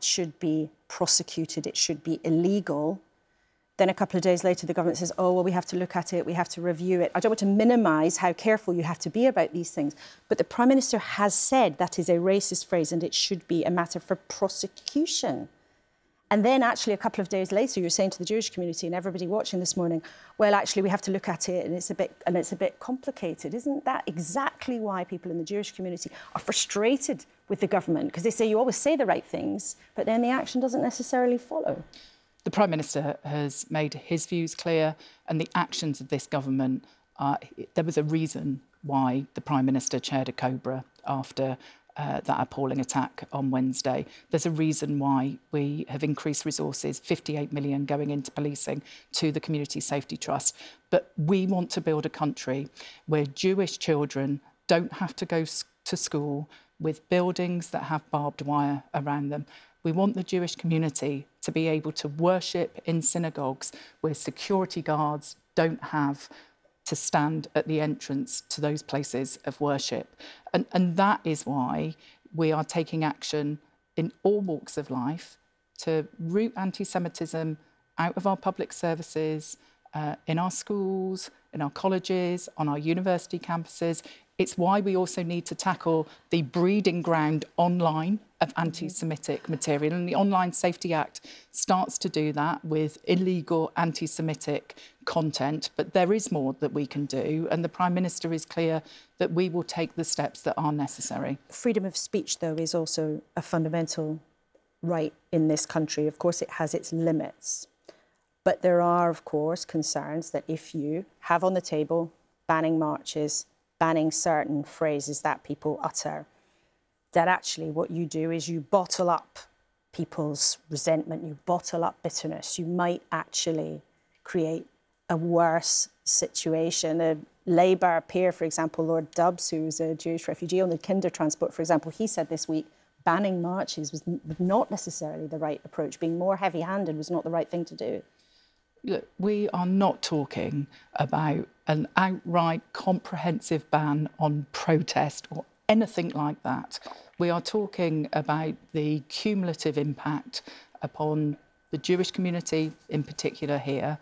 that should be prosecuted, it should be illegal. Then a couple of days later, the government says, oh, well, we have to look at it, we have to review it. I don't want to minimise how careful you have to be about these things, but the Prime Minister has said that is a racist phrase and it should be a matter for prosecution. And then actually a couple of days later, you're saying to the Jewish community and everybody watching this morning, well, actually, we have to look at it and it's a bit complicated. Isn't that exactly why people in the Jewish community are frustrated with the government? Because they say you always say the right things, but then the action doesn't necessarily follow. The Prime Minister has made his views clear, and the actions of this government there was a reason why the Prime Minister chaired a Cobra after that appalling attack on Wednesday. There's a reason why we have increased resources, 58 million going into policing to the Community Safety Trust. But we want to build a country where Jewish children don't have to go to school with buildings that have barbed wire around them. We want the Jewish community to be able to worship in synagogues where security guards don't have to stand at the entrance to those places of worship. And that is why we are taking action in all walks of life to root anti-Semitism out of our public services, in our schools, in our colleges, on our university campuses. It's why we also need to tackle the breeding ground online of anti-Semitic material. And the Online Safety Act starts to do that with illegal anti-Semitic content. But there is more that we can do. And the Prime Minister is clear that we will take the steps that are necessary. Freedom of speech, though, is also a fundamental right in this country. Of course, it has its limits. But there are, of course, concerns that if you have on the table banning marches, banning certain phrases that people utter, that actually what you do is you bottle up people's resentment, you bottle up bitterness. You might actually create a worse situation. A Labour peer, for example, Lord Dubs, who's a Jewish refugee on the Kinder transport, for example, he said this week, banning marches was not necessarily the right approach. Being more heavy-handed was not the right thing to do. Look, we are not talking about an outright comprehensive ban on protest or anything like that. We are talking about the cumulative impact upon the Jewish community in particular here.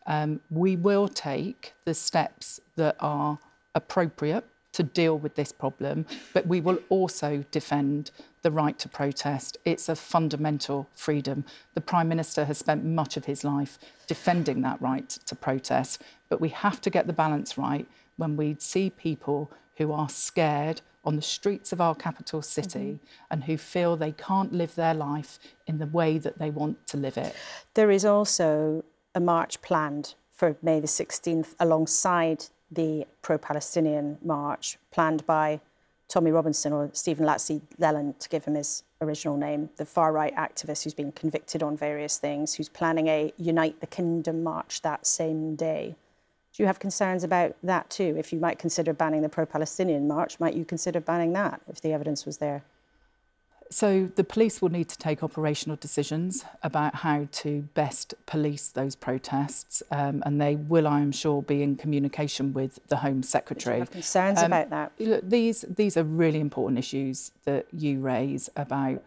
We will take the steps that are appropriate to deal with this problem, but we will also defend the right to protest. It's a fundamental freedom. The Prime Minister has spent much of his life defending that right to protest, but we have to get the balance right when we see people who are scared on the streets of our capital city and who feel they can't live their life in the way that they want to live it. There is also a march planned for May the 16th alongside the pro-Palestinian march planned by Tommy Robinson, or Stephen Latzy-Leland, to give him his original name, the far-right activist who's been convicted on various things, who's planning a Unite the Kingdom march that same day. Do you have concerns about that too? If you might consider banning the pro-Palestinian march, might you consider banning that if the evidence was there? So the police will need to take operational decisions about how to best police those protests, and they will, I am sure, be in communication with the Home Secretary. Do you have concerns about that? Look, these are really important issues that you raise about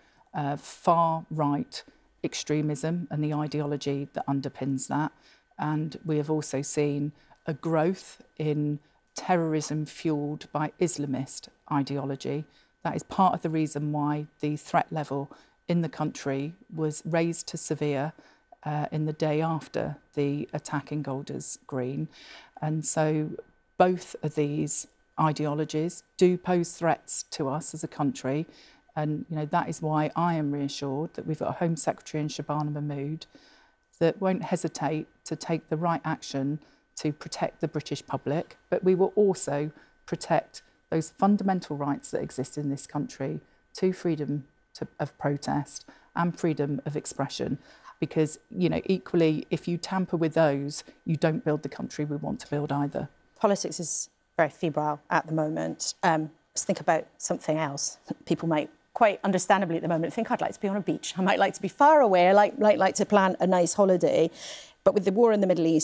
far-right extremism and the ideology that underpins that. And we have also seen a growth in terrorism fuelled by Islamist ideology. That is part of the reason why the threat level in the country was raised to severe in the day after the attack in Golders Green. And so both of these ideologies do pose threats to us as a country. And that is why I am reassured that we've got a Home Secretary in Shabana Mahmood that won't hesitate to take the right action to protect the British public, but we will also protect those fundamental rights that exist in this country to freedom of protest and freedom of expression. Because, equally, if you tamper with those, you don't build the country we want to build either. Politics is very febrile at the moment. Let's think about something else. People might quite understandably at the moment think, I'd like to be on a beach. I might like to be far away. I like to plan a nice holiday. But with the war in the Middle East,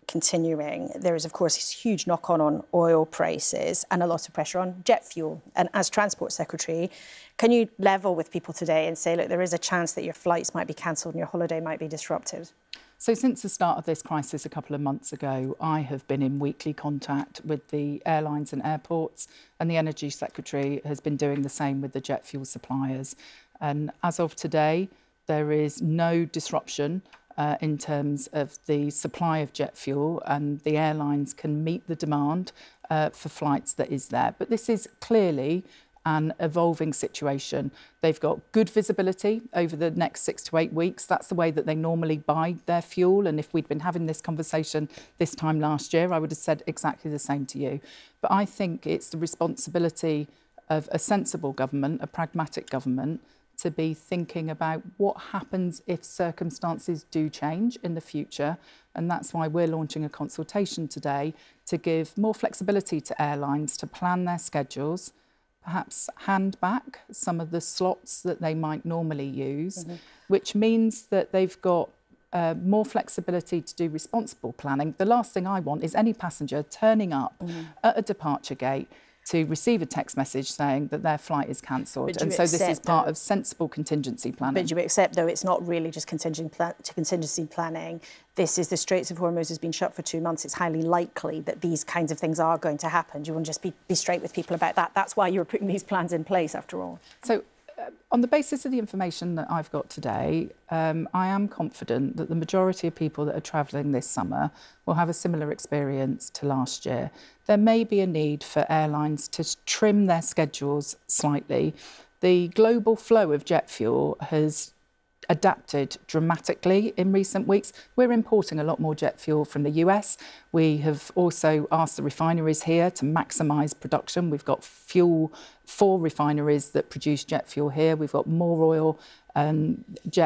continuing, there is, of course, this huge knock-on on oil prices and a lot of pressure on jet fuel. And as Transport Secretary, can you level with people today and say, look, there is a chance that your flights might be cancelled and your holiday might be disrupted? So since the start of this crisis a couple of months ago, I have been in weekly contact with the airlines and airports, and the Energy Secretary has been doing the same with the jet fuel suppliers. And as of today, there is no disruption in terms of the supply of jet fuel, and the airlines can meet the demand for flights that is there. But this is clearly an evolving situation. They've got good visibility over the next 6 to 8 weeks. That's the way that they normally buy their fuel. And if we'd been having this conversation this time last year, I would have said exactly the same to you. But I think it's the responsibility of a sensible government, a pragmatic government, to be thinking about what happens if circumstances do change in the future. And that's why we're launching a consultation today to give more flexibility to airlines to plan their schedules, perhaps hand back some of the slots that they might normally use, which means that they've got more flexibility to do responsible planning. The last thing I want is any passenger turning up at a departure gate to receive a text message saying that their flight is cancelled. And so this is part of sensible contingency planning. But you accept, though, it's not really just contingency planning. This is the Straits of Hormuz has been shut for 2 months. It's highly likely that these kinds of things are going to happen. Do you want to just be straight with people about that? That's why you're putting these plans in place, after all. So on the basis of the information that I've got today, I am confident that the majority of people that are travelling this summer will have a similar experience to last year. There may be a need for airlines to trim their schedules slightly. The global flow of jet fuel has adapted dramatically in recent weeks. We're importing a lot more jet fuel from the US. We have also asked the refineries here to maximise production. We've got fuel for refineries that produce jet fuel here. We've got more oil and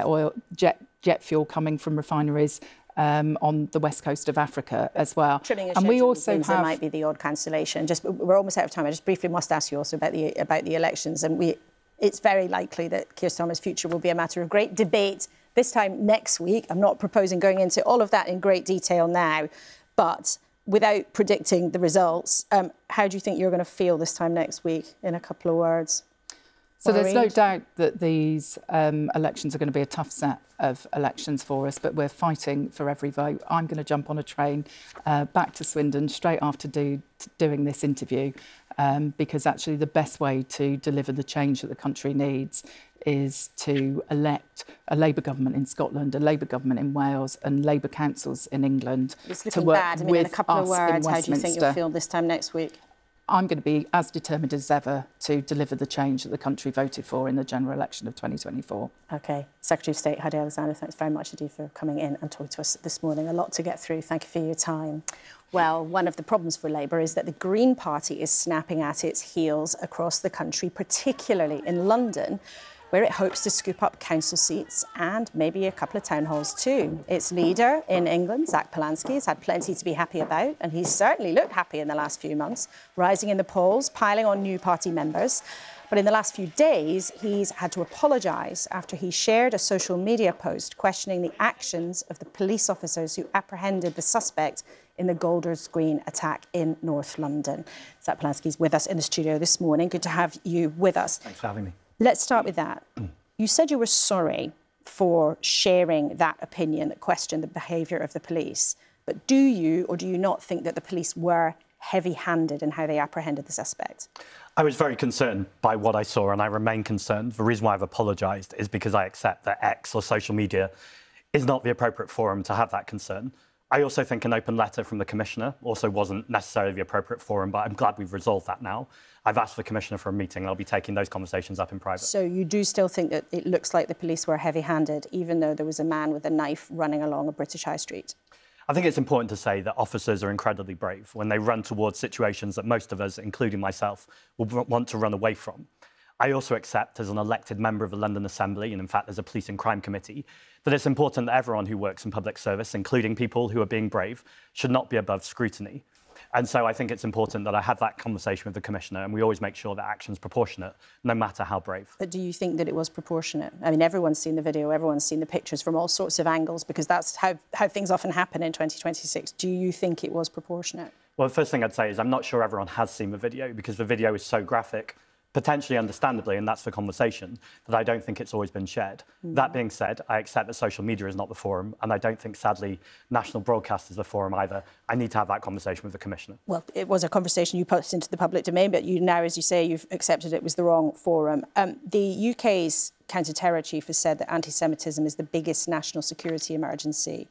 jet fuel coming from refineries on the west coast of Africa as well. Trimming and we also have, there might be the odd cancellation. We're almost out of time. I just briefly must ask you also about the elections, and it's very likely that Keir Starmer's future will be a matter of great debate this time next week. I'm not proposing going into all of that in great detail now, but without predicting the results, how do you think you're going to feel this time next week, in a couple of words? So there's no doubt that these elections are going to be a tough set of elections for us, but we're fighting for every vote. I'm going to jump on a train back to Swindon straight after doing this interview, because actually the best way to deliver the change that the country needs is to elect a Labour government in Scotland, a Labour government in Wales and Labour councils in England to work bad. with in a couple us of words, in Westminster. How do you think you'll feel this time next week? I'm going to be as determined as ever to deliver the change that the country voted for in the general election of 2024. OK. Secretary of State Hadi Alexander, thanks very much indeed for coming in and talking to us this morning. A lot to get through. Thank you for your time. Well, one of the problems for Labour is that the Green Party is snapping at its heels across the country, particularly in London, where it hopes to scoop up council seats and maybe a couple of town halls too. Its leader in England, Zach Polanski, has had plenty to be happy about, and he's certainly looked happy in the last few months, rising in the polls, piling on new party members. But in the last few days, he's had to apologise after he shared a social media post questioning the actions of the police officers who apprehended the suspect in the Golders Green attack in North London. Zach Polanski's with us in the studio this morning. Good to have you with us. Thanks for having me. Let's start with that. You said you were sorry for sharing that opinion that questioned the behaviour of the police. But do you or do you not think that the police were heavy-handed in how they apprehended the suspect? I was very concerned by what I saw, and I remain concerned. The reason why I've apologised is because I accept that X or social media is not the appropriate forum to have that concern. I also think an open letter from the Commissioner also wasn't necessarily the appropriate forum, but I'm glad we've resolved that now. I've asked the Commissioner for a meeting, and I'll be taking those conversations up in private. So you do still think that it looks like the police were heavy-handed, even though there was a man with a knife running along a British high street? I think it's important to say that officers are incredibly brave when they run towards situations that most of us, including myself, will want to run away from. I also accept, as an elected member of the London Assembly, and in fact as a Police and Crime Committee, that it's important that everyone who works in public service, including people who are being brave, should not be above scrutiny. And so I think it's important that I have that conversation with the Commissioner, and we always make sure that action's proportionate, no matter how brave. But do you think that it was proportionate? I mean, everyone's seen the video, everyone's seen the pictures from all sorts of angles, because that's how things often happen in 2026. Do you think it was proportionate? Well, the first thing I'd say is I'm not sure everyone has seen the video, because the video is so graphic, potentially understandably, and that's the conversation, that I don't think it's always been shared. That being said, I accept that social media is not the forum, and I don't think, sadly, national broadcast is the forum either. I need to have that conversation with the Commissioner. Well, it was a conversation you put into the public domain, but you now, as you say, you've accepted it was the wrong forum. The UK's counter-terror chief has said that anti-Semitism is the biggest national security emergency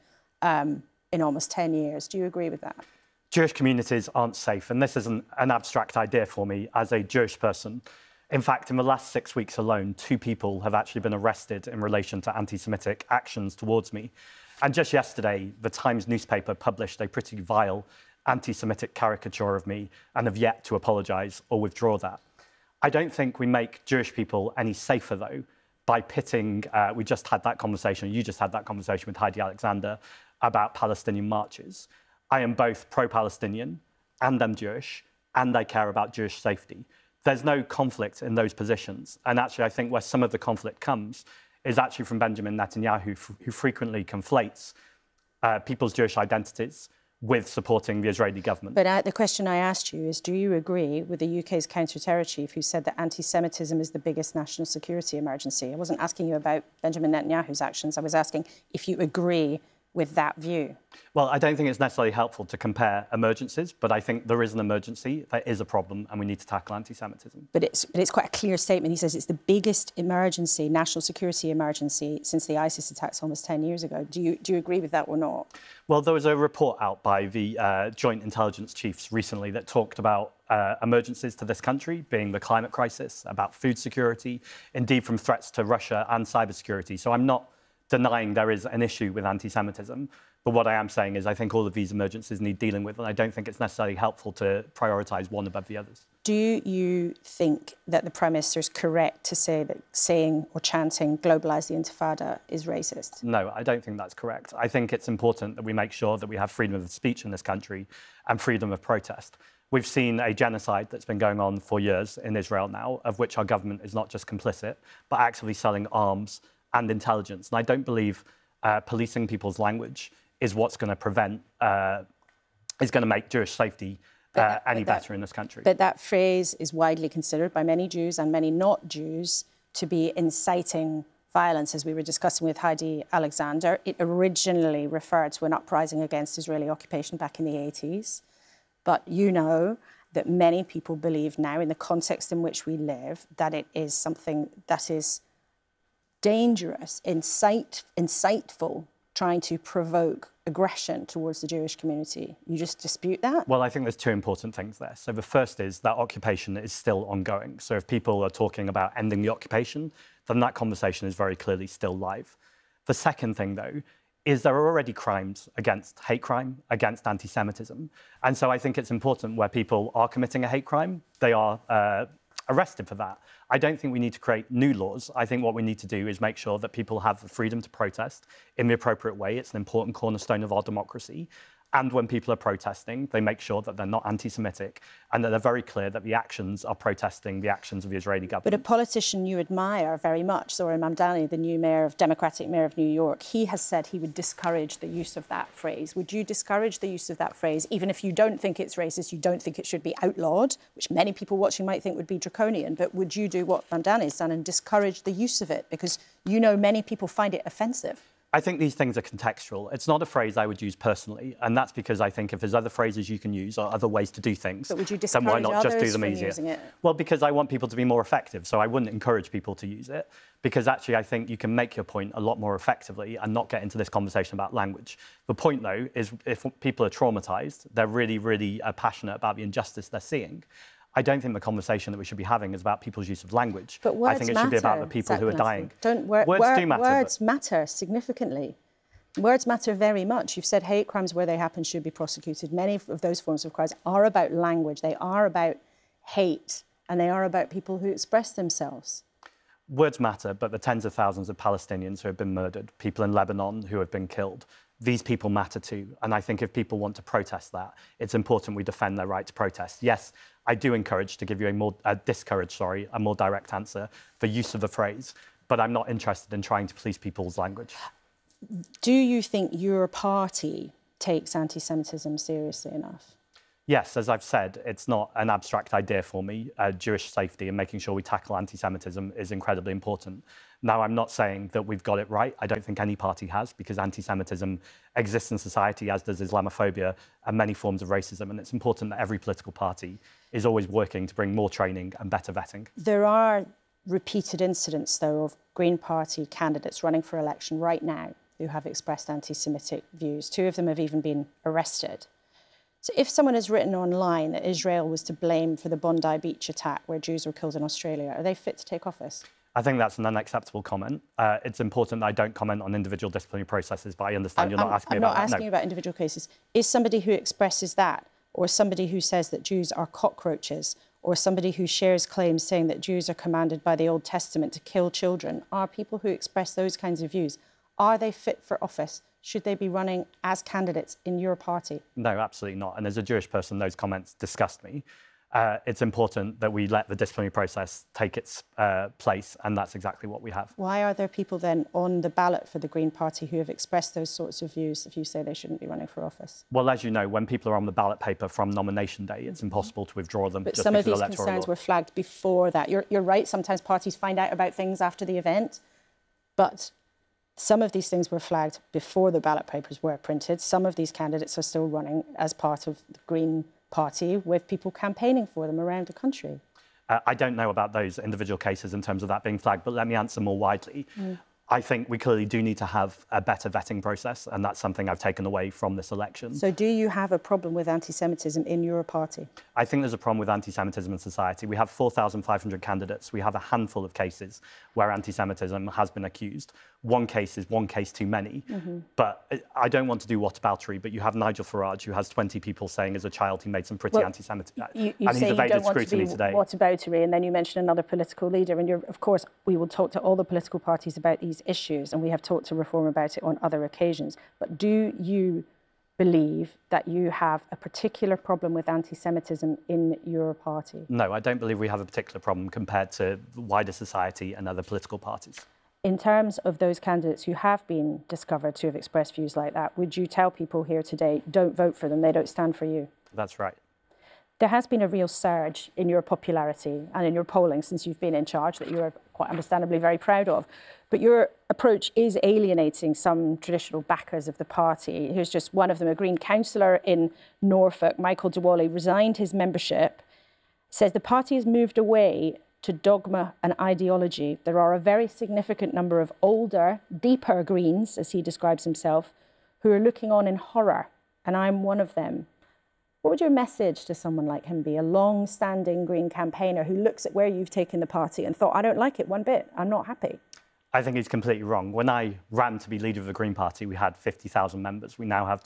in almost 10 years. Do you agree with that? Jewish communities aren't safe, and this isn't an abstract idea for me as a Jewish person. In fact, in the last 6 weeks alone, 2 people have actually been arrested in relation to anti-Semitic actions towards me. And just yesterday, the Times newspaper published a pretty vile anti-Semitic caricature of me and have yet to apologise or withdraw that. I don't think we make Jewish people any safer, though, by pitting, we just had that conversation, you just had that conversation with Heidi Alexander about Palestinian marches. I am both pro-Palestinian and I'm Jewish, and I care about Jewish safety. There's no conflict in those positions. And actually, I think where some of the conflict comes is actually from Benjamin Netanyahu, who frequently conflates people's Jewish identities with supporting the Israeli government. But the question I asked you is, do you agree with the UK's counter-terror chief who said that anti-Semitism is the biggest national security emergency? I wasn't asking you about Benjamin Netanyahu's actions. I was asking if you agree with that view. Well, I don't think it's necessarily helpful to compare emergencies, but I think there is an emergency, there is a problem, and we need to tackle anti-Semitism. But it's quite a clear statement. He says it's the biggest emergency, national security emergency, since the ISIS attacks almost 10 years ago. Do you agree with that or not? Well, there was a report out by the Joint Intelligence Chiefs recently that talked about emergencies to this country, being the climate crisis, about food security, indeed from threats to Russia and cybersecurity. So I'm not denying there is an issue with anti-Semitism. But what I am saying is I think all of these emergencies need dealing with, and I don't think it's necessarily helpful to prioritise one above the others. Do you think that the Prime Minister is correct to say that saying or chanting "globalise the Intifada" is racist? No, I don't think that's correct. I think it's important that we make sure that we have freedom of speech in this country and freedom of protest. We've seen a genocide that's been going on for years in Israel now, of which our government is not just complicit, but actively selling arms and intelligence. And I don't believe policing people's language is what's going to prevent, is going to make Jewish safety any better in this country. But that phrase is widely considered by many Jews and many not Jews to be inciting violence, as we were discussing with Heidi Alexander. It originally referred to an uprising against Israeli occupation back in the 80s. But you know that many people believe now, in the context in which we live, that it is something that is dangerous, insightful, trying to provoke aggression towards the Jewish community. You just dispute that? Well, I think there's 2 important things there. So the first is that occupation is still ongoing. So if people are talking about ending the occupation, then that conversation is very clearly still live. The second thing, though, is there are already crimes against hate crime, against anti-Semitism. And so I think it's important where people are committing a hate crime, they are arrested for that. I don't think we need to create new laws. I think what we need to do is make sure that people have the freedom to protest in the appropriate way. It's an important cornerstone of our democracy. And when people are protesting, they make sure that they're not anti-Semitic and that they're very clear that the actions are protesting the actions of the Israeli government. But a politician you admire very much, Zohran Mamdani, the new Democratic mayor of New York, he has said he would discourage the use of that phrase. Would you discourage the use of that phrase, even if you don't think it's racist, you don't think it should be outlawed, which many people watching might think would be draconian, but would you do what Mamdani has done and discourage the use of it? Because you know many people find it offensive. I think these things are contextual. It's not a phrase I would use personally, and that's because I think if there's other phrases you can use or other ways to do things, but would you then why not just do them easier? Using it? Well, because I want people to be more effective, so I wouldn't encourage people to use it, because actually I think you can make your point a lot more effectively and not get into this conversation about language. The point, though, is if people are traumatised, they're really, really passionate about the injustice they're seeing. I don't think the conversation that we should be having is about people's use of language. But words I think it should be about the people who are dying. Words do matter. Words matter significantly. Words matter very much. You've said hate crimes where they happen should be prosecuted. Many of those forms of crimes are about language. They are about hate, and they are about people who express themselves. Words matter, but the tens of thousands of Palestinians who have been murdered, people in Lebanon who have been killed, these people matter too. And I think if people want to protest that, it's important we defend their right to protest. Yes, I do encourage, to give you a more direct answer, the use of the phrase, but I'm not interested in trying to police people's language. Do you think your party takes anti-Semitism seriously enough? Yes, as I've said, it's not an abstract idea for me. Jewish safety and making sure we tackle anti-Semitism is incredibly important. Now, I'm not saying that we've got it right. I don't think any party has, because anti-Semitism exists in society, as does Islamophobia and many forms of racism. And it's important that every political party is always working to bring more training and better vetting. There are repeated incidents, though, of Green Party candidates running for election right now who have expressed anti-Semitic views. 2 of them have even been arrested. So if someone has written online that Israel was to blame for the Bondi Beach attack where Jews were killed in Australia, are they fit to take office? I think that's an unacceptable comment. It's important that I don't comment on individual disciplinary processes, but I understand you're not asking me about that. I'm not asking you about individual cases. Is somebody who expresses that, or somebody who says that Jews are cockroaches, or somebody who shares claims saying that Jews are commanded by the Old Testament to kill children, are people who express those kinds of views, are they fit for office? Should they be running as candidates in your party? No, absolutely not. And as a Jewish person, those comments disgust me. It's important that we let the disciplinary process take its place, and that's exactly what we have. Why are there people then on the ballot for the Green Party who have expressed those sorts of views if you say they shouldn't be running for office? Well, as you know, when people are on the ballot paper from nomination day, it's impossible to withdraw them. But some of these concerns were flagged before that. You're right, sometimes parties find out about things after the event, but some of these things were flagged before the ballot papers were printed. Some of these candidates are still running as part of the Green Party with people campaigning for them around the country. I don't know about those individual cases in terms of that being flagged, but let me answer more widely. I think we clearly do need to have a better vetting process, and that's something I've taken away from this election. So do you have a problem with anti-Semitism in your party? I think there's a problem with anti-Semitism in society. We have 4,500 candidates. We have a handful of cases where anti-Semitism has been accused. One case is one case too many. But I don't want to do whataboutery, but you have Nigel Farage, who has 20 people saying as a child he made some pretty anti-Semitic... You say you don't want to do whataboutery, and then you mention another political leader. And of course, we will talk to all the political parties about these issues, and we have talked to Reform about it on other occasions. But do you believe that you have a particular problem with anti-Semitism in your party? No, I don't believe we have a particular problem compared to wider society and other political parties. In terms of those candidates who have been discovered to have expressed views like that, would you tell people here today, don't vote for them, they don't stand for you? That's right. There has been a real surge in your popularity and in your polling since you've been in charge that you're quite understandably very proud of. But your approach is alienating some traditional backers of the party. Here's just one of them, a Green councillor in Norfolk, Michael Dewally, resigned his membership, says the party has moved away to dogma and ideology. There are a very significant number of older, deeper Greens, as he describes himself, who are looking on in horror, and I'm one of them. What would your message to someone like him be, a long-standing Green campaigner who looks at where you've taken the party and thought, I don't like it one bit, I'm not happy? I think he's completely wrong. When I ran to be leader of the Green Party, we had 50,000 members. We now have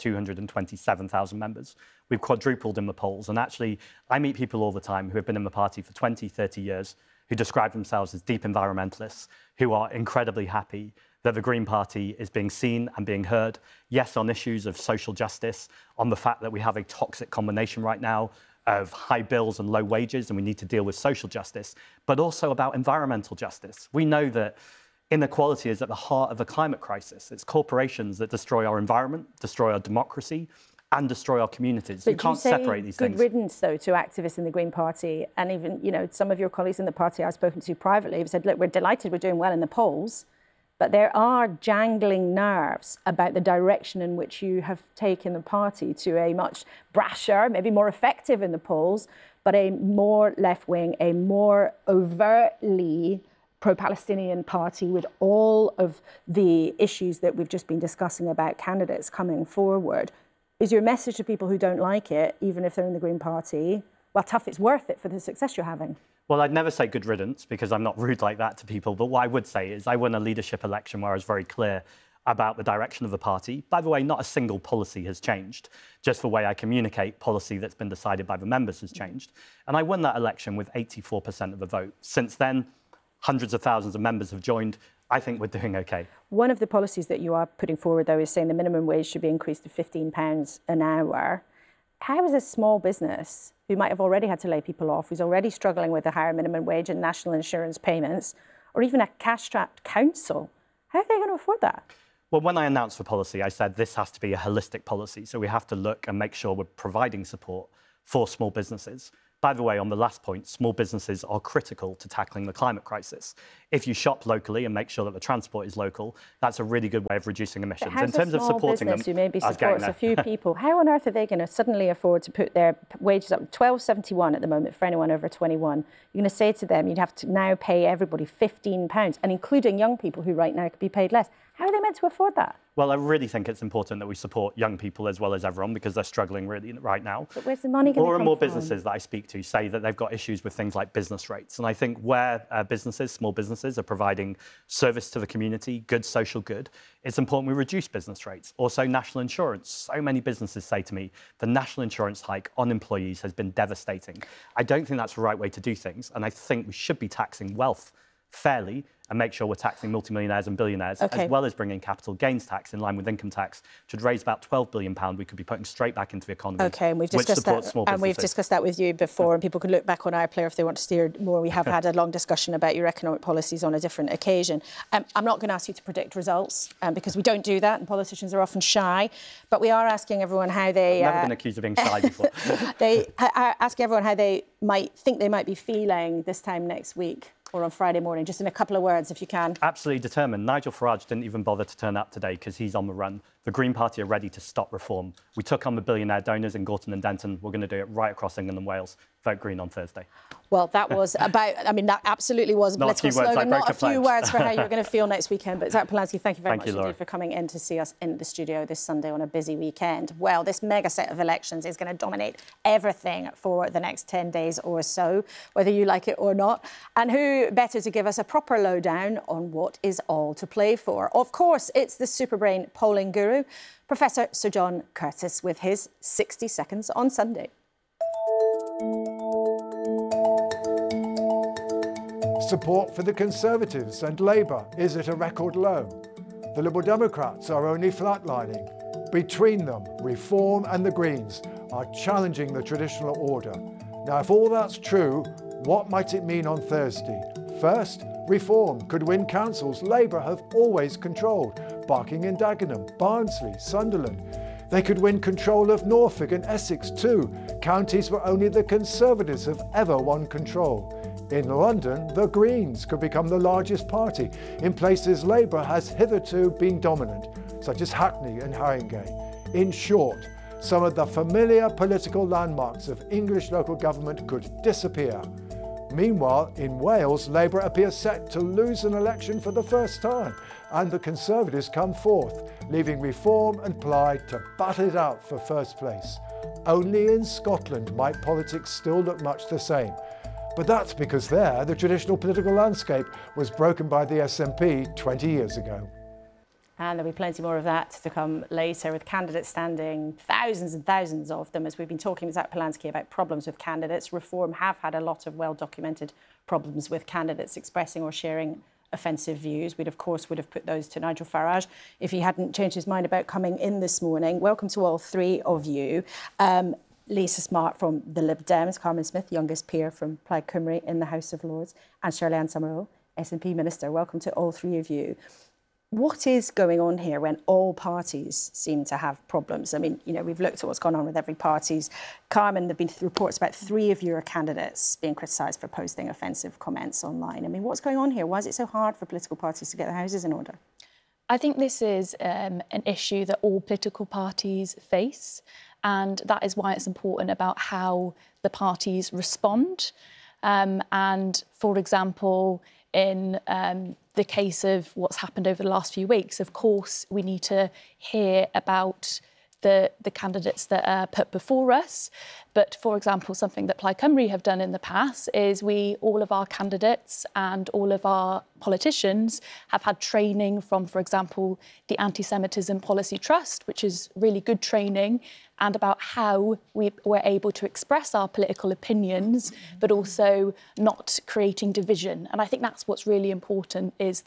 227,000 members. We've quadrupled in the polls. And actually, I meet people all the time who have been in the party for 20, 30 years, who describe themselves as deep environmentalists, who are incredibly happy that the Green Party is being seen and being heard. Yes, on issues of social justice, on the fact that we have a toxic combination right now of high bills and low wages, and we need to deal with social justice, but also about environmental justice. We know that inequality is at the heart of the climate crisis. It's corporations that destroy our environment, destroy our democracy, and destroy our communities. But you can't separate these things. Good riddance, though, to activists in the Green Party, and even, you know, some of your colleagues in the party I've spoken to privately have said, look, we're delighted we're doing well in the polls, but there are jangling nerves about the direction in which you have taken the party to a much brasher, maybe more effective in the polls, but a more left-wing, a more overtly pro-Palestinian party with all of the issues that we've just been discussing about candidates coming forward. Is your message to people who don't like it, even if they're in the Green Party, well, tough, it's worth it for the success you're having? Well, I'd never say good riddance because I'm not rude like that to people. But what I would say is I won a leadership election where I was very clear about the direction of the party. By the way, not a single policy has changed. Just the way I communicate policy that's been decided by the members has changed. And I won that election with 84% of the vote. Since then, hundreds of thousands of members have joined. I think we're doing okay. One of the policies that you are putting forward, though, is saying the minimum wage should be increased to £15 an hour. How is a small business who might have already had to lay people off, who's already struggling with a higher minimum wage and national insurance payments, or even a cash-strapped council, how are they going to afford that? Well, when I announced the policy, I said this has to be a holistic policy. So we have to look and make sure we're providing support for small businesses. By the way, on the last point, small businesses are critical to tackling the climate crisis. If you shop locally and make sure that the transport is local, that's a really good way of reducing emissions. How's in terms a of small supporting them, who maybe supports a few people, how on earth are they going to suddenly afford to put their wages up? £12.71 at the moment for anyone over 21. You're going to say to them, you'd have to now pay everybody £15, and including young people who right now could be paid less. How are they meant to afford that? Well, I really think it's important that we support young people as well as everyone because they're struggling really right now. But where's the money going to come from? More and more businesses that I speak to say that they've got issues with things like business rates. And I think where small businesses are providing service to the community, good social good, it's important we reduce business rates. Also, national insurance. So many businesses say to me, the national insurance hike on employees has been devastating. I don't think that's the right way to do things. And I think we should be taxing wealth fairly and make sure we're taxing multimillionaires and billionaires, as well as bringing capital gains tax in line with income tax, which would raise about £12 billion we could be putting straight back into the economy. OK, and we've discussed that, and we've discussed that with you before, and people can look back on iPlayer if they want to steer more. We have had a long discussion about your economic policies on a different occasion. I'm not going to ask you to predict results, because we don't do that, and politicians are often shy, but we are asking everyone how they... I've never been accused of being shy before. They ask everyone how they might think they might be feeling this time next week, or on Friday morning, just in a couple of words, if you can. Absolutely determined. Nigel Farage didn't even bother to turn up today because he's on the run. The Green Party are ready to stop reform. We took on the billionaire donors in Gorton and Denton. We're going to do it right across England and Wales. Vote Green on Thursday. Well, that was about, I mean, that absolutely was a political slogan, not a few words for how you're going to feel next weekend. But Zach Polansky, thank you very much indeed for coming in to see us in the studio this Sunday on a busy weekend. Well, this mega set of elections is going to dominate everything for the next 10 days or so, whether you like it or not. And who better to give us a proper lowdown on what is all to play for? Of course, it's the Superbrain polling guru, Professor Sir John Curtice, with his 60 seconds on Sunday. Support for the Conservatives and Labour is at a record low. The Liberal Democrats are only flatlining. Between them, Reform and the Greens are challenging the traditional order. Now, if all that's true, what might it mean on Thursday? First, Reform could win councils Labour have always controlled: Barking and Dagenham, Barnsley, Sunderland. They could win control of Norfolk and Essex too, counties where only the Conservatives have ever won control. In London, the Greens could become the largest party in places Labour has hitherto been dominant, such as Hackney and Haringey. In short, some of the familiar political landmarks of English local government could disappear. Meanwhile, in Wales, Labour appears set to lose an election for the first time, and the Conservatives come fourth, leaving Reform and Plaid to battle it out for first place. Only in Scotland might politics still look much the same. But that's because there, the traditional political landscape was broken by the SNP 20 years ago. And there'll be plenty more of that to come later, with candidates standing, thousands and thousands of them, as we've been talking with Zach Polansky about problems with candidates. Reform have had a lot of well-documented problems with candidates expressing or sharing offensive views. We'd, of course, would have put those to Nigel Farage if he hadn't changed his mind about coming in this morning. Welcome to all three of you. Lisa Smart from the Lib Dems, Carmen Smith, youngest peer from Plaid Cymru in the House of Lords, and Shirley-Ann Summerall, SNP Minister. Welcome to all three of you. What is going on here when all parties seem to have problems? I mean, you know, we've looked at what's gone on with every party's. Carmen, there have been reports about 3 of your candidates being criticised for posting offensive comments online. I mean, what's going on here? Why is it so hard for political parties to get their houses in order? I think this is an issue that all political parties face, and that is why it's important about how the parties respond. And, for example, in the case of what's happened over the last few weeks, of course, we need to hear about the candidates that are put before us. But, for example, something that Plaid Cymru have done in the past is all of our candidates and all of our politicians have had training from, for example, the Anti-Semitism Policy Trust, which is really good training, and about how we were able to express our political opinions, but also not creating division. And I think that's what's really important, is that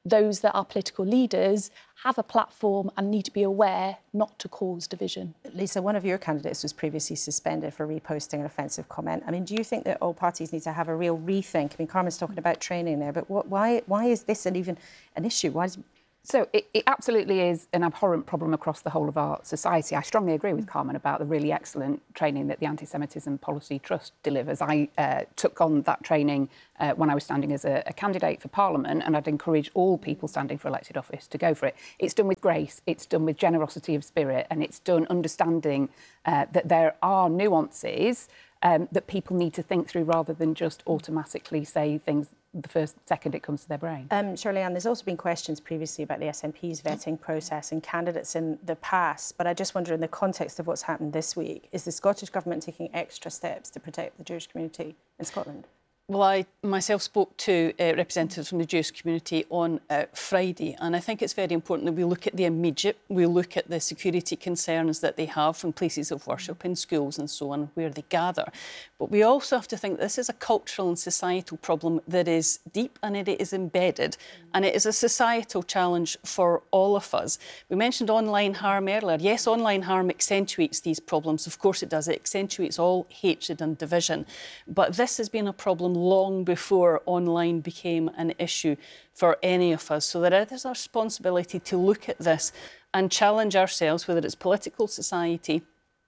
those that are political leaders have a platform and need to be aware not to cause division. Lisa, one of your candidates was previously suspended for reposting an offensive comment. I mean, do you think that all parties need to have a real rethink? I mean, Carmen's talking about training there, but why is this even an issue? So it absolutely is an abhorrent problem across the whole of our society. I strongly agree with Carmen about the really excellent training that the Anti-Semitism Policy Trust delivers. I took on that training when I was standing as a candidate for Parliament, and I'd encourage all people standing for elected office to go for it. It's done with grace, it's done with generosity of spirit, and it's done understanding that there are nuances that people need to think through rather than just automatically say things the first second it comes to their brain. Shirley-Anne, there's also been questions previously about the SNP's vetting process and candidates in the past, but I just wonder, in the context of what's happened this week, is the Scottish Government taking extra steps to protect the Jewish community in Scotland? Well, I myself spoke to representatives from the Jewish community on Friday, and I think it's very important that we look at the immediate, we look at the security concerns that they have from places of worship in schools and so on, where they gather. But we also have to think this is a cultural and societal problem that is deep and it is embedded, and it is a societal challenge for all of us. We mentioned online harm earlier. Yes, online harm accentuates these problems. Of course it does. It accentuates all hatred and division. But this has been a problem long before online became an issue for any of us. So there is a responsibility to look at this and challenge ourselves, whether it's political society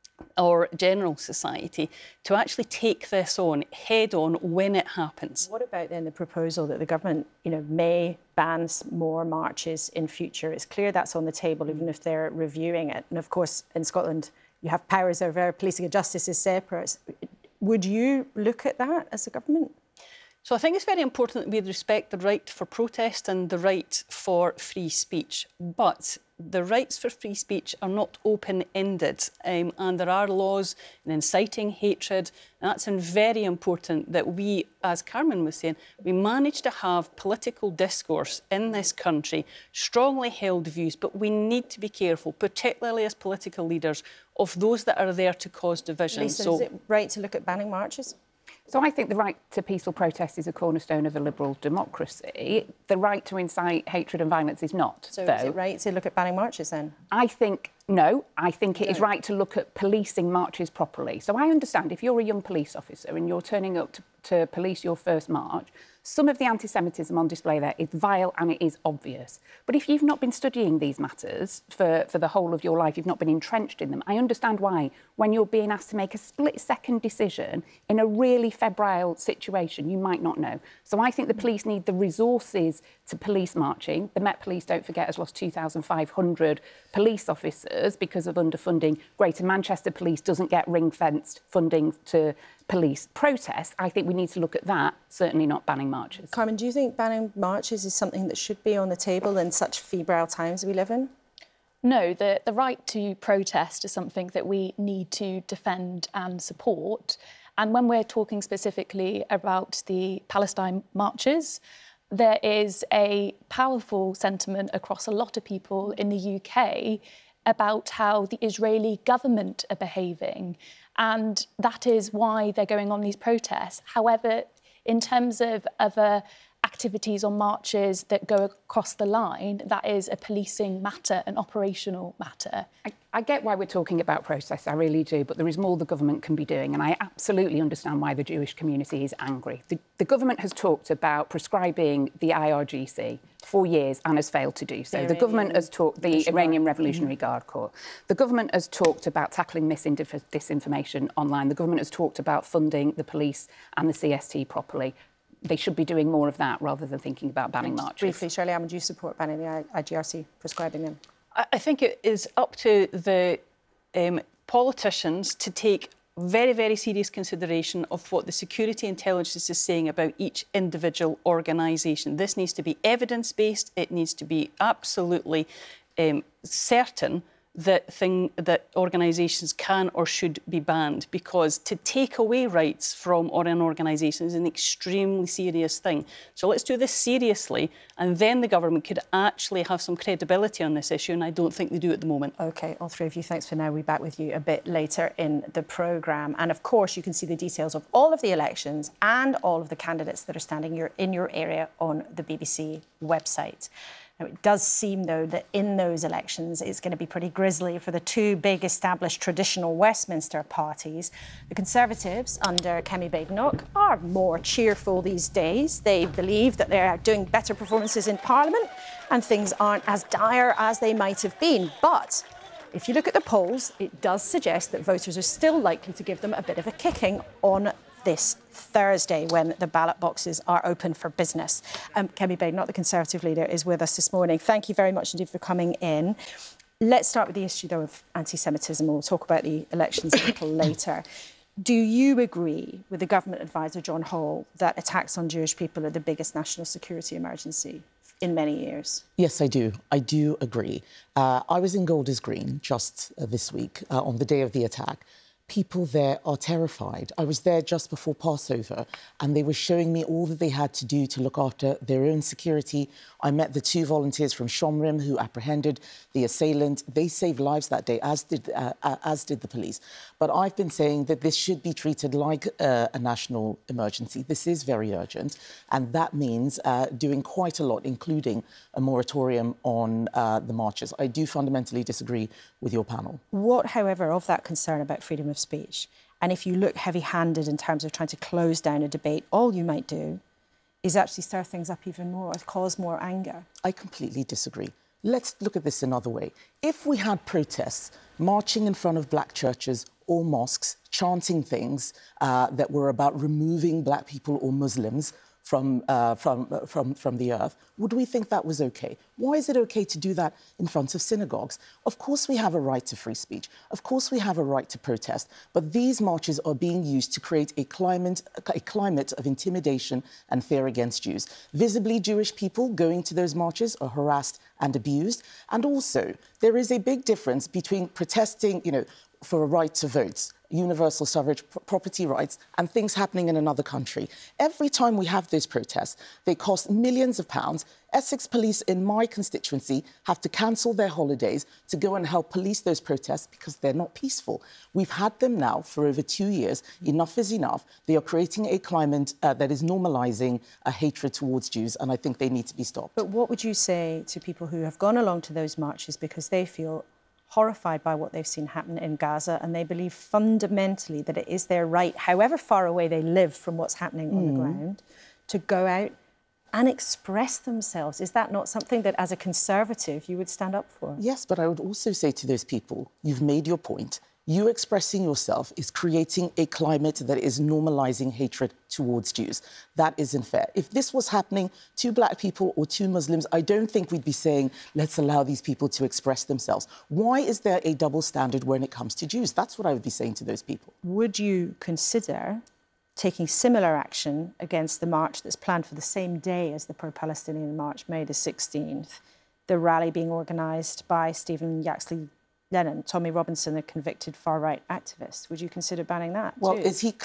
or general society, to actually take this on head on when it happens. What about then the proposal that the government, may ban more marches in future? It's clear that's on the table, even if they're reviewing it. And of course, in Scotland, you have powers over policing and justice is separate. Would you look at that as a government? So I think it's very important that we respect the right for protest and the right for free speech. But the rights for free speech are not open-ended, and there are laws in inciting hatred. And that's very important that we, as Carmen was saying, we manage to have political discourse in this country, strongly held views, but we need to be careful, particularly as political leaders, of those that are there to cause division. Lisa, is it right to look at banning marches? So I think the right to peaceful protest is a cornerstone of a liberal democracy. The right to incite hatred and violence is not. So is it right to look at banning marches then? I think no. I think it is right to look at policing marches properly. So I understand if you're a young police officer and you're turning up to police your first march, some of the anti-Semitism on display there is vile and it is obvious. But if you've not been studying these matters for the whole of your life, you've not been entrenched in them, I understand why, when you're being asked to make a split-second decision in a really febrile situation, you might not know. So I think the police need the resources to police marching. The Met Police, don't forget, has lost 2,500 police officers because of underfunding. Greater Manchester Police doesn't get ring-fenced funding to police protests. I think we need to look at that, certainly not banning marches. Carmen, do you think banning marches is something that should be on the table in such febrile times we live in? No, the right to protest is something that we need to defend and support. And when we're talking specifically about the Palestine marches, there is a powerful sentiment across a lot of people in the UK about how the Israeli government are behaving. And that is why they're going on these protests. However, in terms of other activities or marches that go across the line, that is a policing matter, an operational matter. I get why we're talking about protests, I really do, but there is more the government can be doing, and I absolutely understand why the Jewish community is angry. The government has talked about prescribing the IRGC for years and has failed to do so. The government has talked, the Iranian Revolutionary Guard Corps. The government has talked about tackling disinformation online. The government has talked about funding the police and the CST properly. They should be doing more of that rather than thinking about banning marches. Briefly, Shirley-Anne, would you support banning the IGRC, prescribing them? I think it is up to the politicians to take very, very serious consideration of what the security intelligence is saying about each individual organisation. This needs to be evidence-based. It needs to be absolutely certain that organisations can or should be banned, because to take away rights from an organisation is an extremely serious thing. So let's do this seriously, and then the government could actually have some credibility on this issue, and I don't think they do at the moment. OK, all three of you, thanks for now. We'll be back with you a bit later in the programme. And of course, you can see the details of all of the elections and all of the candidates that are standing in your area on the BBC website. Now, it does seem, though, that in those elections it's going to be pretty grisly for the two big established traditional Westminster parties. The Conservatives, under Kemi Badenoch, are more cheerful these days. They believe that they're doing better performances in Parliament and things aren't as dire as they might have been. But if you look at the polls, it does suggest that voters are still likely to give them a bit of a kicking on this Thursday when the ballot boxes are open for business. Kemi Badenoch, the Conservative leader, is with us this morning. Thank you very much indeed for coming in. Let's start with the issue, though, of anti-Semitism. We'll talk about the elections a little later. Do you agree with the government advisor, John Hall, that attacks on Jewish people are the biggest national security emergency in many years? Yes, I do. I do agree. I was in Golders Green just this week on the day of the attack. People there are terrified. I was there just before Passover, and they were showing me all that they had to do to look after their own security. I met the two volunteers from Shomrim who apprehended the assailant. They saved lives that day, as did the police. But I've been saying that this should be treated like a national emergency. This is very urgent, and that means doing quite a lot, including a moratorium on the marches. I do fundamentally disagree with your panel. What, however, of that concern about freedom of speech, and if you look heavy-handed in terms of trying to close down a debate, all you might do is actually stir things up even more, cause more anger. I completely disagree. Let's look at this another way. If we had protests marching in front of black churches or mosques, chanting things that were about removing black people or Muslims from the earth, would we think that was OK? Why is it OK to do that in front of synagogues? Of course we have a right to free speech. Of course we have a right to protest. But these marches are being used to create a climate of intimidation and fear against Jews. Visibly Jewish people going to those marches are harassed and abused. And also, there is a big difference between protesting, for a right to vote, universal suffrage, property rights, and things happening in another country. Every time we have those protests, they cost millions of pounds. Essex police in my constituency have to cancel their holidays to go and help police those protests because they're not peaceful. We've had them now for over 2 years. Enough is enough. They are creating a climate that is normalising a hatred towards Jews, and I think they need to be stopped. But what would you say to people who have gone along to those marches because they feel horrified by what they've seen happen in Gaza, and they believe fundamentally that it is their right, however far away they live from what's happening on the ground, to go out and express themselves? Is that not something that, as a Conservative, you would stand up for? Yes, but I would also say to those people, you've made your point. You expressing yourself is creating a climate that is normalising hatred towards Jews. That isn't fair. If this was happening to black people or to Muslims, I don't think we'd be saying, let's allow these people to express themselves. Why is there a double standard when it comes to Jews? That's what I would be saying to those people. Would you consider taking similar action against the march that's planned for the same day as the pro-Palestinian march, May the 16th, the rally being organised by Stephen Yaxley Lennon, Tommy Robinson, a convicted far-right activist? Would you consider banning that Well, too?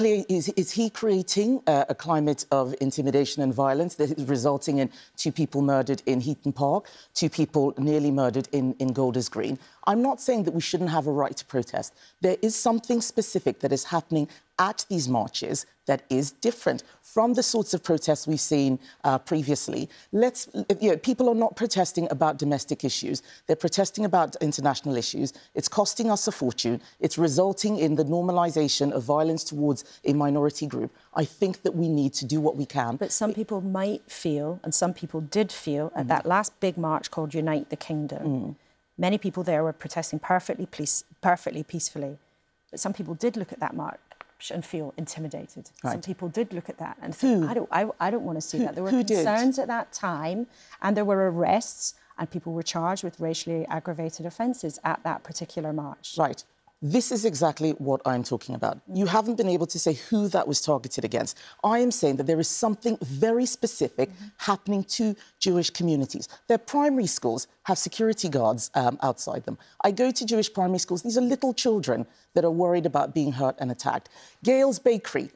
is he creating a climate of intimidation and violence that is resulting in 2 people murdered in Heaton Park, 2 people nearly murdered in Golders Green? I'm not saying that we shouldn't have a right to protest. There is something specific that is happening at these marches that is different from the sorts of protests we've seen previously. People are not protesting about domestic issues. They're protesting about international issues. It's costing us a fortune. It's resulting in the normalisation of violence towards a minority group. I think that we need to do what we can. But some people might feel, and some people did feel, at that last big march called Unite the Kingdom, many people there were protesting perfectly peacefully. But some people did look at that march and feel intimidated. Right. Some people did look at that and think, I don't want to see that. There were concerns at that time, and there were arrests, and people were charged with racially aggravated offences at that particular march. Right. This is exactly what I'm talking about. You haven't been able to say who that was targeted against. I am saying that there is something very specific happening to Jewish communities. Their primary schools have security guards outside them. I go to Jewish primary schools. These are little children that are worried about being hurt and attacked. Gale's Bakery,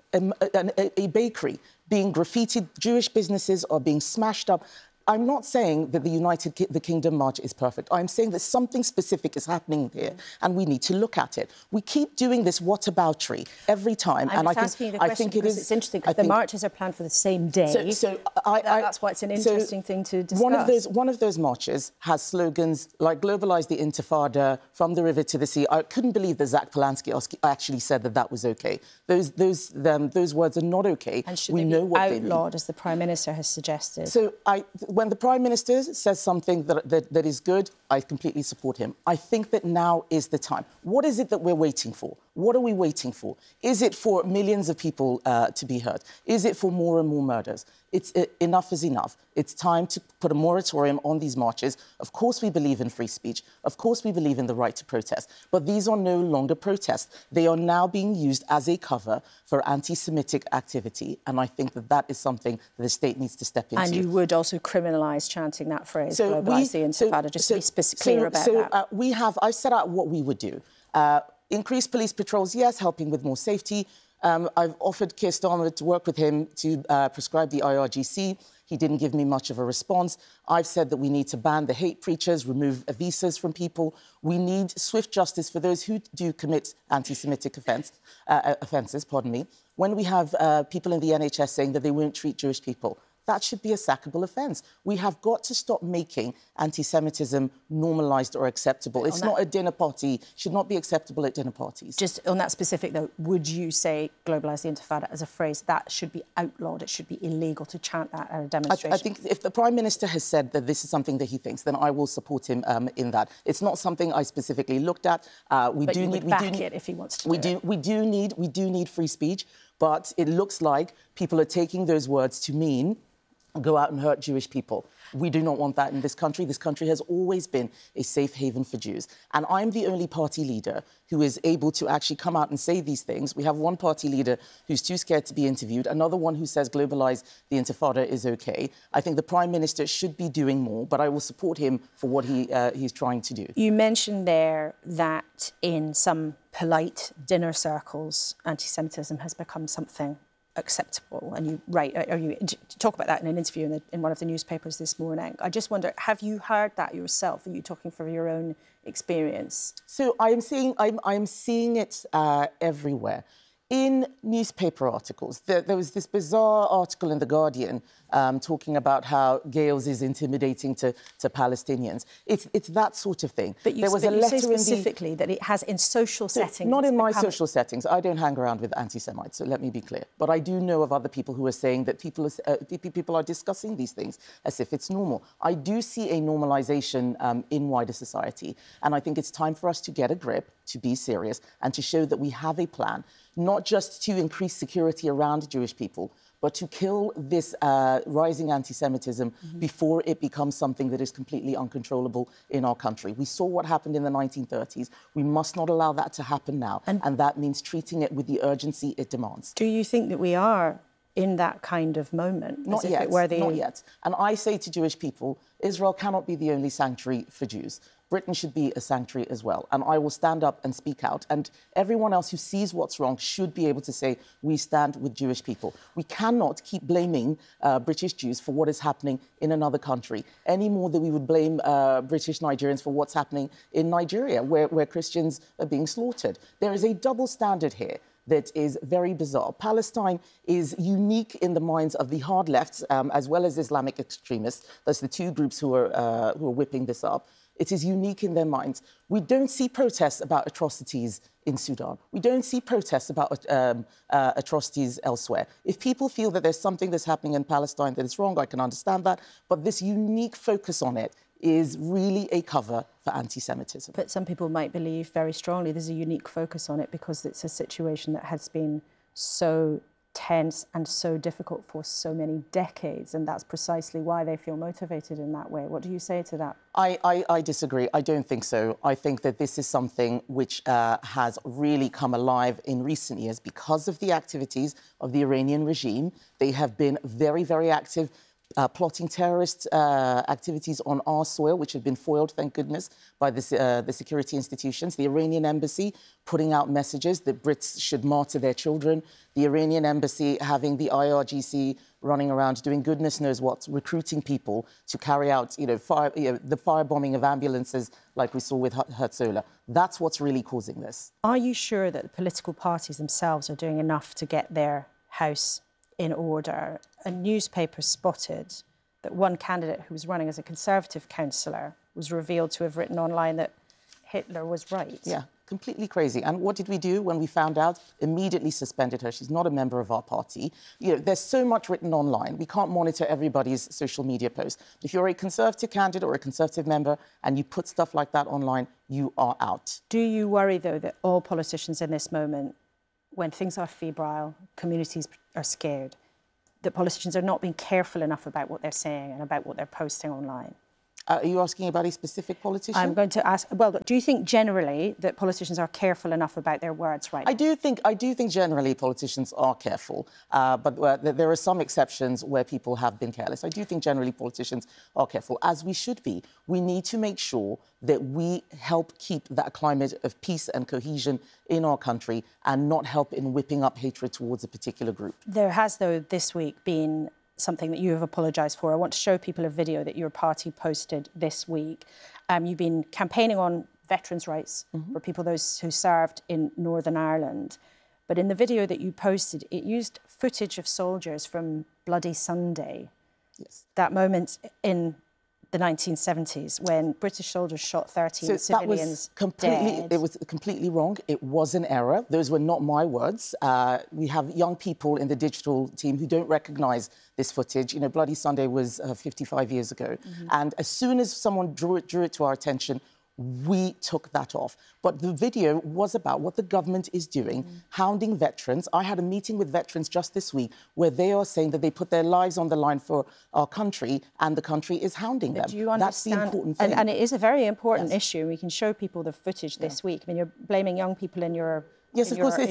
a bakery being graffitied, Jewish businesses are being smashed up. I'm not saying that the Kingdom March is perfect. I'm saying that something specific is happening here, and we need to look at it. We keep doing this whataboutery every time, and I think it is. It's interesting because the marches are planned for the same day. That's why it's an interesting thing to discuss. One of those marches has slogans like "Globalize the Intifada," "From the River to the Sea." I couldn't believe that Zach Polanski actually said that was okay. Those words are not okay. And should they be outlawed, as the Prime Minister has suggested? So when the Prime Minister says something that is good, I completely support him. I think that now is the time. What is it that we're waiting for? What are we waiting for? Is it for millions of people to be hurt? Is it for more and more murders? Enough is enough. It's time to put a moratorium on these marches. Of course we believe in free speech. Of course we believe in the right to protest. But these are no longer protests. They are now being used as a cover for anti-Semitic activity. And I think that is something that the state needs to step into. And you would also criminalise chanting that phrase, globalise the Intifada, just to be clear about that. I set out what we would do. Increase police patrols, yes, helping with more safety. I've offered Keir Starmer to work with him to prescribe the IRGC. He didn't give me much of a response. I've said that we need to ban the hate preachers, remove visas from people. We need swift justice for those who do commit anti-Semitic offences. When we have people in the NHS saying that they won't treat Jewish people, that should be a sackable offence. We have got to stop making anti-Semitism normalised or acceptable. It's not a dinner party. Should not be acceptable at dinner parties. Just on that specific, though, would you say globalise the Intifada as a phrase that should be outlawed? It should be illegal to chant that at a demonstration? I think if the Prime Minister has said that this is something that he thinks, then I will support him in that. It's not something I specifically looked at. We do need it if he wants to. We do need free speech, but it looks like people are taking those words to mean go out and hurt Jewish people. We do not want that in this country. This country has always been a safe haven for Jews. And I'm the only party leader who is able to actually come out and say these things. We have one party leader who's too scared to be interviewed, another one who says globalise the Intifada is okay. I think the Prime Minister should be doing more, but I will support him for what he's trying to do. You mentioned there that in some polite dinner circles, anti-Semitism has become something acceptable, and you talk about that in an interview in one of the newspapers this morning. I just wonder, have you heard that yourself? Are you talking from your own experience? So I'm seeing it everywhere. In newspaper articles, there was this bizarre article in The Guardian talking about how Gales is intimidating to Palestinians. It's that sort of thing. But you say specifically that it has in social settings. Not in my social settings. I don't hang around with anti-Semites, so let me be clear. But I do know of other people who are saying that people are discussing these things as if it's normal. I do see a normalisation in wider society, and I think it's time for us to get a grip, to be serious, and to show that we have a plan, not just to increase security around Jewish people, but to kill this rising anti-Semitism before it becomes something that is completely uncontrollable in our country. We saw what happened in the 1930s. We must not allow that to happen now, and that means treating it with the urgency it demands. Do you think that we are in that kind of moment? Not yet, not yet. And I say to Jewish people, Israel cannot be the only sanctuary for Jews. Britain should be a sanctuary as well. And I will stand up and speak out. And everyone else who sees what's wrong should be able to say, we stand with Jewish people. We cannot keep blaming British Jews for what is happening in another country, any more than we would blame British Nigerians for what's happening in Nigeria, where Christians are being slaughtered. There is a double standard here that is very bizarre. Palestine is unique in the minds of the hard left, as well as Islamic extremists. That's the two groups who are whipping this up. It is unique in their minds. We don't see protests about atrocities in Sudan. We don't see protests about atrocities elsewhere. If people feel that there's something that's happening in Palestine that is wrong, I can understand that. But this unique focus on it is really a cover for anti-Semitism. But some people might believe very strongly there's a unique focus on it because it's a situation that has been so tense and so difficult for so many decades, and that's precisely why they feel motivated in that way. What do you say to that? I disagree. I don't think so. I think that this is something which has really come alive in recent years because of the activities of the Iranian regime. They have been very, very active, plotting terrorist activities on our soil, which have been foiled, thank goodness, by the security institutions. The Iranian embassy putting out messages that Brits should martyr their children. The Iranian embassy having the IRGC running around doing goodness knows what, recruiting people to carry out, the firebombing of ambulances like we saw with Herzola. That's what's really causing this. Are you sure that the political parties themselves are doing enough to get their house in order? A newspaper spotted that one candidate who was running as a Conservative councillor was revealed to have written online that Hitler was right. Yeah, completely crazy. And what did we do when we found out? Immediately suspended her. She's not a member of our party. There's so much written online. We can't monitor everybody's social media posts. If you're a Conservative candidate or a Conservative member and you put stuff like that online, you are out. Do you worry, though, that all politicians in this moment, when things are febrile, communities are scared, that politicians are not being careful enough about what they're saying and about what they're posting online? Are you asking about a specific politician? I'm going to ask, well, do you think generally that politicians are careful enough about their words right now? I do think generally politicians are careful, but there are some exceptions where people have been careless. I do think generally politicians are careful, as we should be. We need to make sure that we help keep that climate of peace and cohesion in our country and not help in whipping up hatred towards a particular group. There has, though, this week been something that you have apologised for. I want to show people a video that your party posted this week. You've been campaigning on veterans' rights for people who served in Northern Ireland. But in the video that you posted, it used footage of soldiers from Bloody Sunday. Yes. That moment in the 1970s when British soldiers shot 13 civilians dead. It was completely wrong. It was an error. Those were not my words. We have young people in the digital team who don't recognise this footage. Bloody Sunday was 55 years ago. And as soon as someone drew it to our attention, we took that off. But the video was about what the government is doing, hounding veterans. I had a meeting with veterans just this week where they are saying that they put their lives on the line for our country and the country is hounding them. Do you understand? That's the important thing. And it is a very important issue. We can show people the footage this week. I mean, you're blaming young people in your Yes, of course.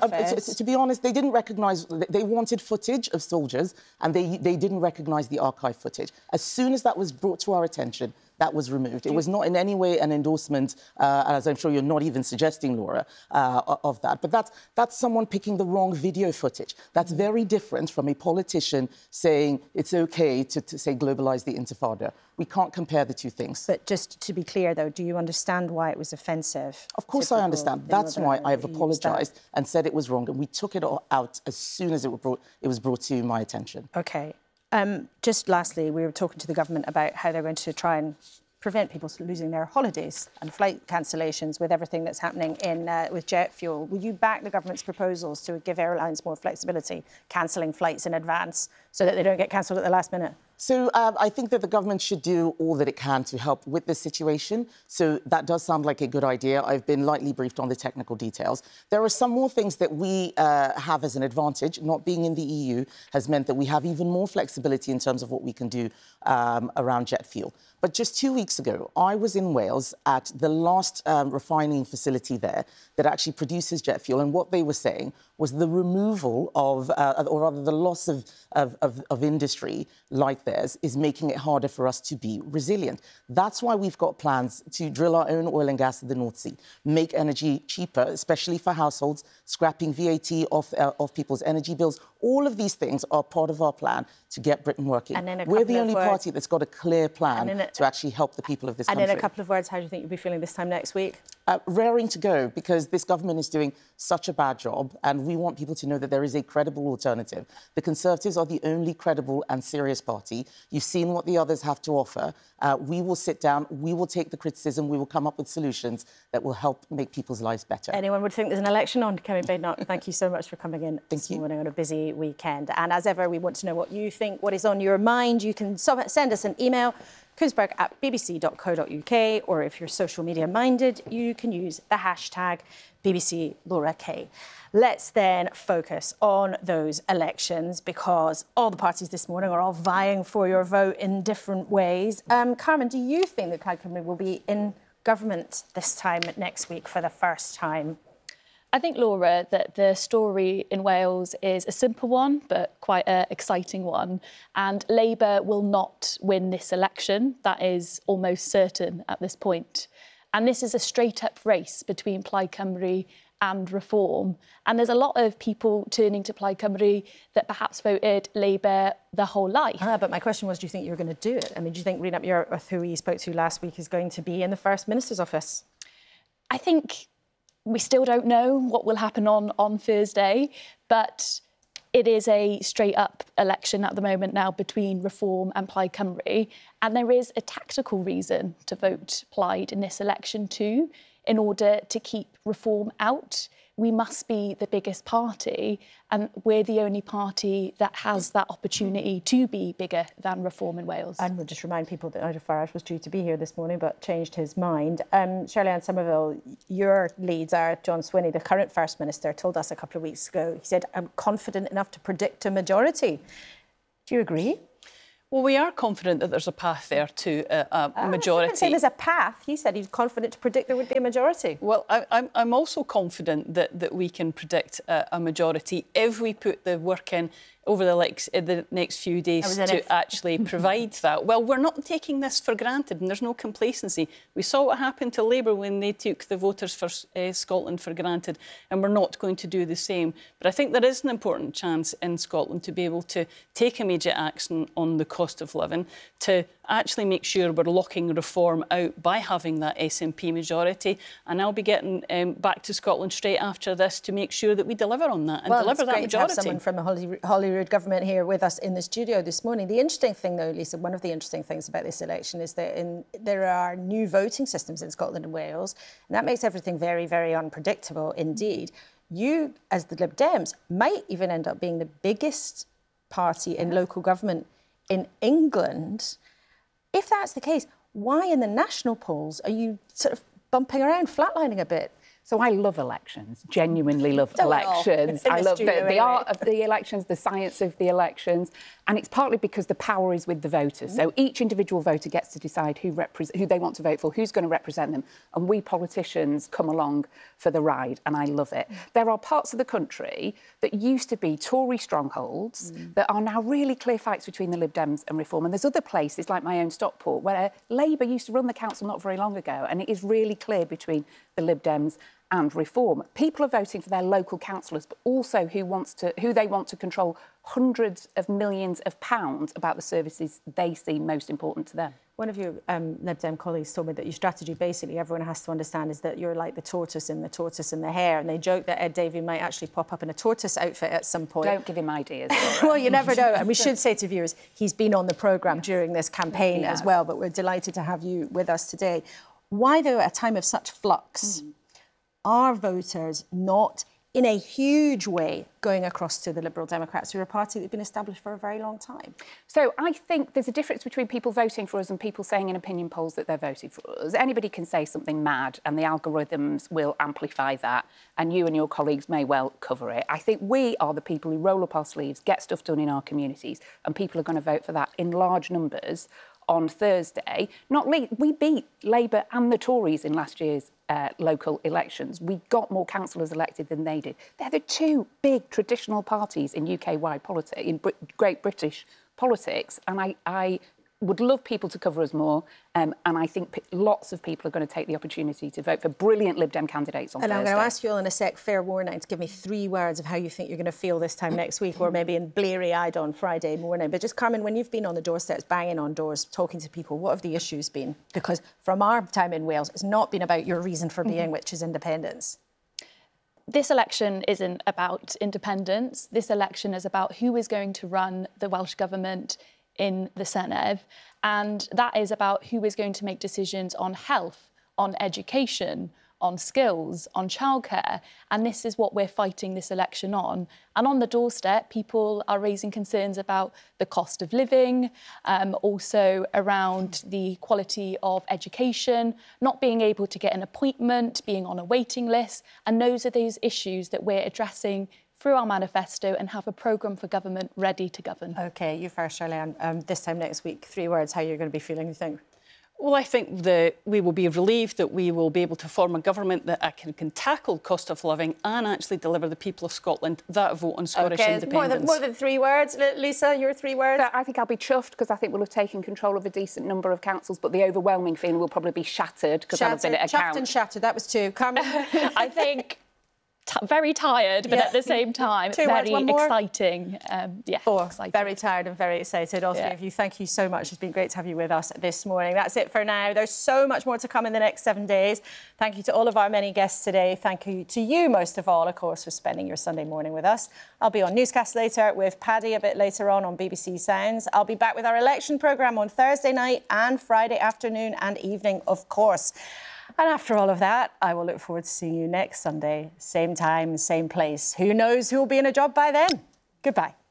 To be honest, they didn't recognise. They wanted footage of soldiers, and they didn't recognise the archive footage. As soon as that was brought to our attention, that was removed. It was not in any way an endorsement, as I'm sure you're not even suggesting, Laura, of that. But that's someone picking the wrong video footage. That's very different from a politician saying it's OK to say globalise the Intifada. We can't compare the two things. But just to be clear, though, do you understand why it was offensive? Of course I understand. That's why I have apologised and said it was wrong. And we took it out as soon as it was brought to my attention. OK. Just lastly, we were talking to the government about how they're going to try and prevent people losing their holidays and flight cancellations with everything that's happening with jet fuel. Will you back the government's proposals to give airlines more flexibility, cancelling flights in advance so that they don't get cancelled at the last minute? So I think that the government should do all that it can to help with this situation. So that does sound like a good idea. I've been lightly briefed on the technical details. There are some more things that we have as an advantage. Not being in the EU has meant that we have even more flexibility in terms of what we can do around jet fuel. But just 2 weeks ago, I was in Wales at the last refining facility there that actually produces jet fuel. And what they were saying was the removal of, or rather the loss of industry like theirs is making it harder for us to be resilient. That's why we've got plans to drill our own oil and gas in the North Sea, make energy cheaper, especially for households, scrapping VAT off people's energy bills. All of these things are part of our plan to get Britain working. We're the only party that's got a clear plan to actually help the people of this country. And in a couple of words, how do you think you'll be feeling this time next week? Raring to go, because this government is doing such a bad job, and we want people to know that there is a credible alternative. The Conservatives are the only credible and serious party. You've seen what the others have to offer. We will sit down, we will take the criticism, we will come up with solutions that will help make people's lives better. Anyone would think there's an election on. Kemi Badenoch, thank you so much for coming in this morning on a busy weekend. And as ever, we want to know what you think, what is on your mind. You can send us an email koenigsberg@bbc.co.uk, or if you're social media minded, you can use the hashtag BBC Laura Kay. Let's then focus on those elections, because all the parties this morning are all vying for your vote in different ways. Carmen, do you think that Plaid Cymru will be in government this time next week for the first time? I think, Laura, that the story in Wales is a simple one, but quite an exciting one. And Labour will not win this election. That is almost certain at this point. And this is a straight-up race between Plaid Cymru and Reform. And there's a lot of people turning to Plaid Cymru that perhaps voted Labour the whole life. But my question was, do you think you're going to do it? I mean, do you think Rhun ap Iorwerth, who we spoke to last week, is going to be in the First Minister's office? I think we still don't know what will happen on Thursday, but it is a straight-up election at the moment now between Reform and Plaid Cymru, and there is a tactical reason to vote Plaid in this election too. In order to keep Reform out, we must be the biggest party, and we're the only party that has that opportunity to be bigger than Reform in Wales. And we'll just remind people that Nigel Farage was due to be here this morning but changed his mind. Shirley-Ann Somerville, your leads are John Swinney, the current First Minister, told us a couple of weeks ago, he said, I'm confident enough to predict a majority. Do you agree? Well, we are confident that there's a path there to a majority. He didn't say there's a path. He said he's confident to predict there would be a majority. Well, I'm also confident that we can predict a majority if we put the work in over the next few days to actually provide that. Well, we're not taking this for granted, and there's no complacency. We saw what happened to Labour when they took the voters for Scotland for granted, and we're not going to do the same. But I think there is an important chance in Scotland to be able to take immediate action on the cost of living, to actually make sure we're locking Reform out by having that SNP majority. And I'll be getting back to Scotland straight after this to make sure that we deliver on that and deliver that majority. To have someone from the Holyrood government here with us in the studio this morning. The interesting thing, though, Lisa, one of the interesting things about this election is that there are new voting systems in Scotland and Wales, and that makes everything very, very unpredictable indeed. You, as the Lib Dems, might even end up being the biggest party in local government in England. If that's the case, why in the national polls are you sort of bumping around, flatlining a bit? So I love elections, genuinely love elections. I love the art of the elections, the science of the elections, and it's partly because the power is with the voters. So each individual voter gets to decide who they want to vote for, who's going to represent them, and we politicians come along for the ride, and I love it. There are parts of the country that used to be Tory strongholds that are now really clear fights between the Lib Dems and Reform, and there's other places like my own Stockport where Labour used to run the council not very long ago, and it is really clear between the Lib Dems and Reform. People are voting for their local councillors, but also who they want to control hundreds of millions of pounds about the services they see most important to them. One of your Lib Dem colleagues told me that your strategy, basically, everyone has to understand, is that you're like the tortoise in the hare. And they joke that Ed Davey might actually pop up in a tortoise outfit at some point. Don't give him ideas. Well, you never know. And we should say to viewers, he's been on the programme during this campaign as well, but we're delighted to have you with us today. Why, though, at a time of such flux, are voters not, in a huge way, going across to the Liberal Democrats, who are a party that's been established for a very long time? So I think there's a difference between people voting for us and people saying in opinion polls that they're voting for us. Anybody can say something mad and the algorithms will amplify that, and you and your colleagues may well cover it. I think we are the people who roll up our sleeves, get stuff done in our communities, and people are going to vote for that in large numbers on Thursday. We beat Labour and the Tories in last year's local elections. We got more councillors elected than they did. They're the two big traditional parties in UK-wide politics, in Great British politics, and I would love people to cover us more, and I think lots of people are going to take the opportunity to vote for brilliant Lib Dem candidates on Thursday. And I'm going to ask you all in a sec, fair warning, to give me 3 words of how you think you're going to feel this time next week, or maybe in bleary-eyed on Friday morning. But just, Carmen, when you've been on the doorsteps, banging on doors, talking to people, what have the issues been? Because from our time in Wales, it's not been about your reason for being, which is independence. This election isn't about independence. This election is about who is going to run the Welsh Government in the Senedd, and that is about who is going to make decisions on health, on education, on skills, on childcare, and this is what we're fighting this election on. And on the doorstep, people are raising concerns about the cost of living, also around the quality of education, not being able to get an appointment, being on a waiting list, and those are those issues that we're addressing through our manifesto and have a programme for government ready to govern. OK, you first, Charlie-Anne. This time next week, 3 words, how you're going to be feeling, you think? Well, I think that we will be relieved that we will be able to form a government that can tackle cost of living and actually deliver the people of Scotland that vote on Scottish independence. More than 3 words. Lisa, your 3 words? So I think I'll be chuffed because I think we'll have taken control of a decent number of councils, but the overwhelming feeling will probably be shattered because I'll have been at account. Chuffed and shattered, that was 2. Carmen? I think very tired, but at the same time, 2 words, very exciting. 4. Exciting. Very tired and very excited. All 3 of you, thank you so much. It's been great to have you with us this morning. That's it for now. There's so much more to come in the next 7 days. Thank you to all of our many guests today. Thank you to you, most of all, of course, for spending your Sunday morning with us. I'll be on Newscast later with Paddy a bit later on BBC Sounds. I'll be back with our election programme on Thursday night and Friday afternoon and evening, of course. And after all of that, I will look forward to seeing you next Sunday, same time, same place. Who knows who will be in a job by then? Goodbye.